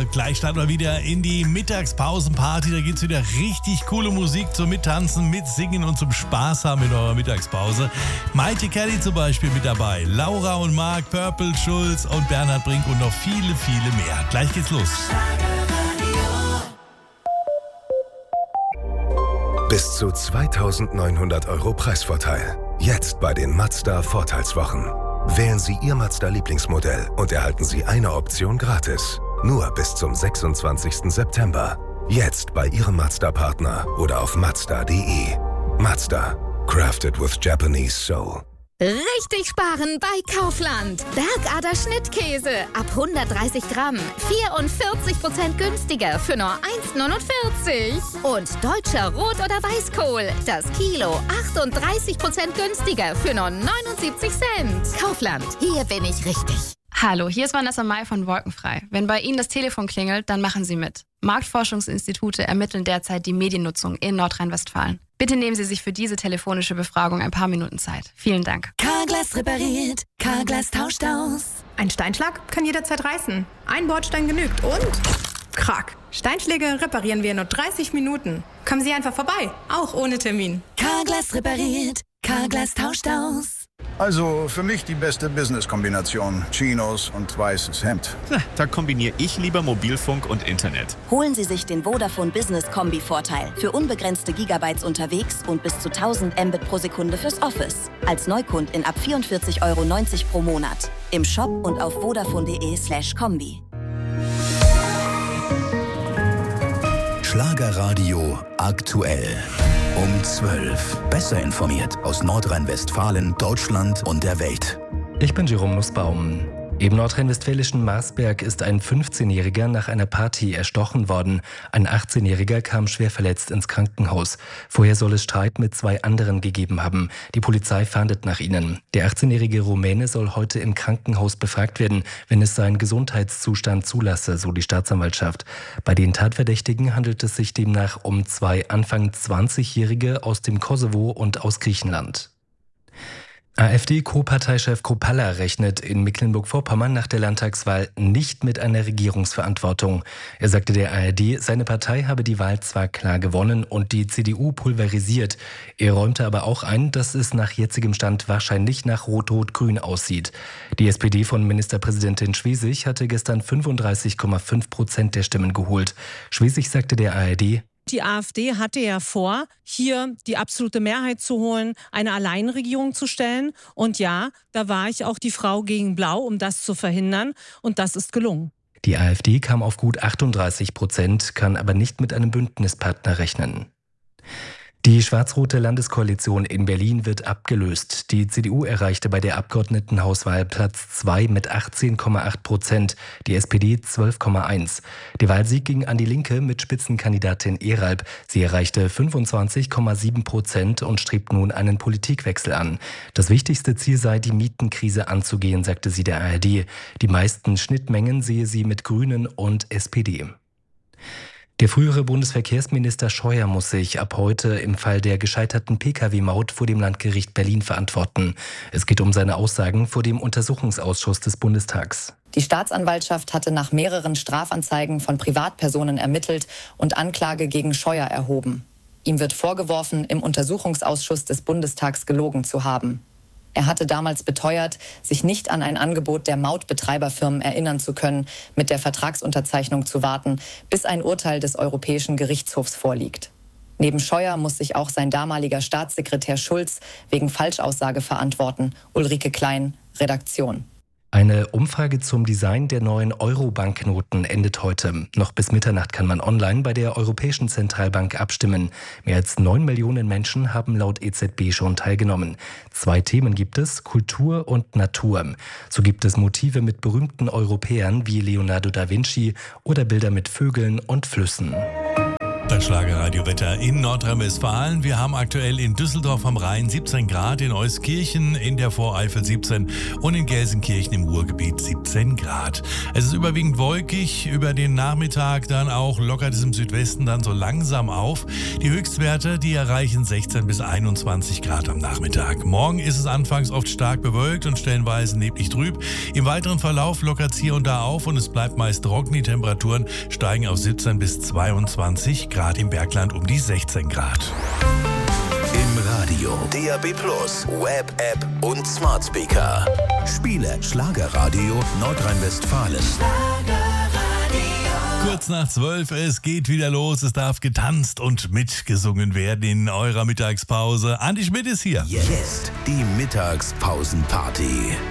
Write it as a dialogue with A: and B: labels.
A: Gleich starten wir wieder in die Mittagspausenparty. Da gibt's wieder richtig coole Musik zum Mittanzen, Mitsingen und zum Spaß haben in eurer Mittagspause. Maite Kelly zum Beispiel mit dabei, Laura und Marc, Purple, Schulz und Bernhard Brink und noch viele, viele mehr. Gleich geht's los.
B: Bis zu 2.900 € Preisvorteil. Jetzt bei den Mazda Vorteilswochen. Wählen Sie Ihr Mazda-Lieblingsmodell und erhalten Sie eine Option gratis. Nur bis zum 26. September. Jetzt bei Ihrem Mazda-Partner oder auf Mazda.de. Mazda. Crafted with Japanese Soul.
C: Richtig sparen bei Kaufland. Bergader Schnittkäse ab 130 Gramm. 44% günstiger für nur 1,49. Und deutscher Rot- oder Weißkohl. Das Kilo 38% günstiger für nur 79 Cent. Kaufland, hier bin ich richtig.
D: Hallo, hier ist Vanessa May von Wolkenfrei. Wenn bei Ihnen das Telefon klingelt, dann machen Sie mit. Marktforschungsinstitute ermitteln derzeit die Mediennutzung in Nordrhein-Westfalen. Bitte nehmen Sie sich für diese telefonische Befragung ein paar Minuten Zeit. Vielen Dank.
E: Carglass repariert, Carglass tauscht aus.
F: Ein Steinschlag kann jederzeit reißen. Ein Bordstein genügt und... Krack. Steinschläge reparieren wir in nur 30 Minuten. Kommen Sie einfach vorbei, auch ohne Termin.
E: Carglass repariert, Carglass tauscht aus.
G: Also für mich die beste Business-Kombination. Chinos und weißes Hemd.
H: Da kombiniere ich lieber Mobilfunk und Internet.
I: Holen Sie sich den Vodafone Business Kombi-Vorteil. Für unbegrenzte Gigabytes unterwegs und bis zu 1000 Mbit pro Sekunde fürs Office. Als Neukundin ab 44,90 € pro Monat. Im Shop und auf vodafone.de/kombi.
J: Schlagerradio aktuell. Um 12. Besser informiert aus Nordrhein-Westfalen, Deutschland und der Welt.
K: Ich bin Jerome Nussbaum. Im nordrhein-westfälischen Marsberg ist ein 15-Jähriger nach einer Party erstochen worden. Ein 18-Jähriger kam schwer verletzt ins Krankenhaus. Vorher soll es Streit mit 2 anderen gegeben haben. Die Polizei fahndet nach ihnen. Der 18-jährige Rumäne soll heute im Krankenhaus befragt werden, wenn es seinen Gesundheitszustand zulasse, so die Staatsanwaltschaft. Bei den Tatverdächtigen handelt es sich demnach um 2 Anfang 20-Jährige aus dem Kosovo und aus Griechenland. AfD-Co-Parteichef Kropalla rechnet in Mecklenburg-Vorpommern nach der Landtagswahl nicht mit einer Regierungsverantwortung. Er sagte der ARD, seine Partei habe die Wahl zwar klar gewonnen und die CDU pulverisiert. Er räumte aber auch ein, dass es nach jetzigem Stand wahrscheinlich nach Rot-Rot-Grün aussieht. Die SPD von Ministerpräsidentin Schwesig hatte gestern 35,5% der Stimmen geholt. Schwesig sagte der ARD,
L: die AfD hatte ja vor, hier die absolute Mehrheit zu holen, eine Alleinregierung zu stellen. Und ja, da war ich auch die Frau gegen Blau, um das zu verhindern. Und das ist gelungen.
K: Die AfD kam auf gut 38%, kann aber nicht mit einem Bündnispartner rechnen. Die schwarz-rote Landeskoalition in Berlin wird abgelöst. Die CDU erreichte bei der Abgeordnetenhauswahl Platz 2 mit 18,8%, die SPD 12,1%. Der Wahlsieg ging an die Linke mit Spitzenkandidatin Eralb. Sie erreichte 25,7% und strebt nun einen Politikwechsel an. Das wichtigste Ziel sei, die Mietenkrise anzugehen, sagte sie der ARD. Die meisten Schnittmengen sehe sie mit Grünen und SPD. Der frühere Bundesverkehrsminister Scheuer muss sich ab heute im Fall der gescheiterten Pkw-Maut vor dem Landgericht Berlin verantworten. Es geht um seine Aussagen vor dem Untersuchungsausschuss des Bundestags.
M: Die Staatsanwaltschaft hatte nach mehreren Strafanzeigen von Privatpersonen ermittelt und Anklage gegen Scheuer erhoben. Ihm wird vorgeworfen, im Untersuchungsausschuss des Bundestags gelogen zu haben. Er hatte damals beteuert, sich nicht an ein Angebot der Mautbetreiberfirmen erinnern zu können, mit der Vertragsunterzeichnung zu warten, bis ein Urteil des Europäischen Gerichtshofs vorliegt. Neben Scheuer muss sich auch sein damaliger Staatssekretär Schulz wegen Falschaussage verantworten. Ulrike Klein, Redaktion.
K: Eine Umfrage zum Design der neuen Euro-Banknoten endet heute. Noch bis Mitternacht kann man online bei der Europäischen Zentralbank abstimmen. Mehr als 9 Millionen Menschen haben laut EZB schon teilgenommen. 2 Themen gibt es, Kultur und Natur. So gibt es Motive mit berühmten Europäern wie Leonardo da Vinci oder Bilder mit Vögeln und Flüssen.
A: Das Schlagerradio-Wetter in Nordrhein-Westfalen. Wir haben aktuell in Düsseldorf am Rhein 17 Grad, in Euskirchen in der Voreifel 17 und in Gelsenkirchen im Ruhrgebiet 17 Grad. Es ist überwiegend wolkig, über den Nachmittag dann auch lockert es im Südwesten dann so langsam auf. Die Höchstwerte, die erreichen 16 bis 21 Grad am Nachmittag. Morgen ist es anfangs oft stark bewölkt und stellenweise neblig trüb. Im weiteren Verlauf lockert es hier und da auf und es bleibt meist trocken. Die Temperaturen steigen auf 17 bis 22 Grad. Im Bergland um die 16 Grad.
J: Im Radio, DAB+, Web, App und Smart Speaker. Spiele Schlagerradio Nordrhein-Westfalen.
A: Kurz nach 12, es geht wieder los. Es darf getanzt und mitgesungen werden in eurer Mittagspause. Andi Schmidt ist hier.
J: Jetzt die Mittagspausenparty.